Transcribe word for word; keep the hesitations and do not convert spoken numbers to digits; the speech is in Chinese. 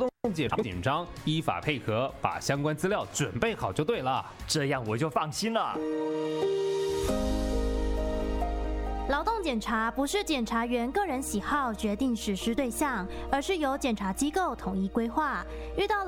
动检查不紧张，依法配合，把相关资料准备好就对了。 这样我就放心了。 劳动检查不是检察员个人喜好决定实施对象，而是由检察机构统一规划。遇到